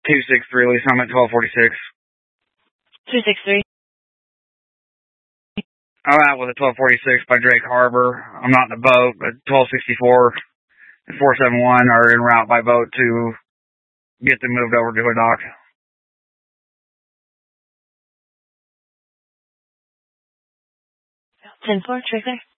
263, Lisa. I'm at 1246. 263. I'm out with a 1246 by Drake Harbor. I'm not in the boat, but 1264 and 471 are en route by boat to get them moved over to a dock. 10-4, trigger.